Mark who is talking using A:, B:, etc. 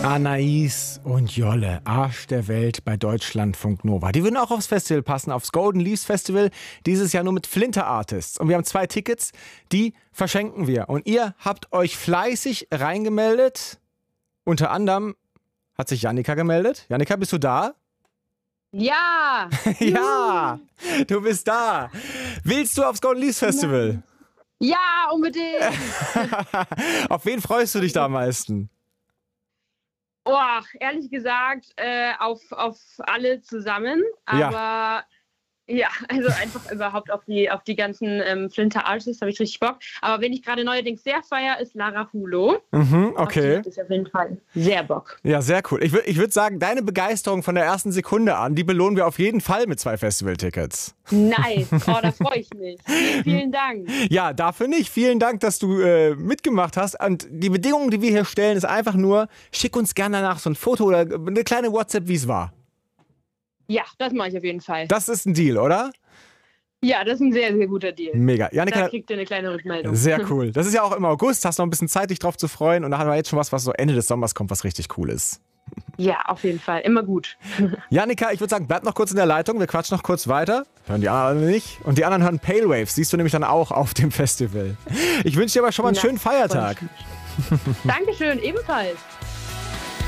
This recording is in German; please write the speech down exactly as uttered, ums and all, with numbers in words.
A: Anais und Jolle, Arsch der Welt bei Deutschlandfunk Nova. Die würden auch aufs Festival passen, aufs Golden Leaves Festival. Dieses Jahr nur mit Flinter Artists. Und wir haben zwei Tickets, die verschenken wir. Und ihr habt euch fleißig reingemeldet. Unter anderem hat sich Jannika gemeldet. Jannika, bist du da?
B: Ja!
A: Ja, du bist da. Willst du aufs Golden Leaves Festival?
B: Ja, unbedingt!
A: Auf wen freust du dich da am meisten?
B: Oh, ehrlich gesagt, äh, auf, auf alle zusammen. Aber ja, ja also einfach überhaupt auf die, auf die ganzen ähm, Flinter Artists habe ich richtig Bock. Aber wen ich gerade neuerdings sehr feiere, ist Lara Hulo.
A: Mhm, okay.
B: Auf die ist auf jeden Fall sehr Bock.
A: Ja, sehr cool. Ich, ich würde sagen, deine Begeisterung von der ersten Sekunde an, die belohnen wir auf jeden Fall mit zwei Festivaltickets.
B: Nice. Oh, da freue ich mich. Vielen, vielen Dank.
A: Ja, dafür nicht. Vielen Dank, dass du äh, mitgemacht hast. Und die Bedingungen, die wir hier stellen, ist einfach nur, schick uns gerne danach so ein Foto oder eine kleine WhatsApp, wie es war.
B: Ja, das mache ich auf jeden Fall.
A: Das ist ein Deal, oder?
B: Ja, das ist ein sehr, sehr guter Deal.
A: Mega. Jannika,
B: da kriegt ihr eine kleine Rückmeldung.
A: Sehr cool. Das ist ja auch im August. Hast noch ein bisschen Zeit, dich drauf zu freuen. Und da haben wir jetzt schon was, was so Ende des Sommers kommt, was richtig cool ist.
B: Ja, auf jeden Fall. Immer gut.
A: Jannika, ich würde sagen, bleib noch kurz in der Leitung. Wir quatschen noch kurz weiter. Hören die anderen nicht. Und die anderen hören Pale Waves. Siehst du nämlich dann auch auf dem Festival. Ich wünsche dir aber schon mal einen
B: Na,
A: schönen Feiertag.
B: Dankeschön, ebenfalls.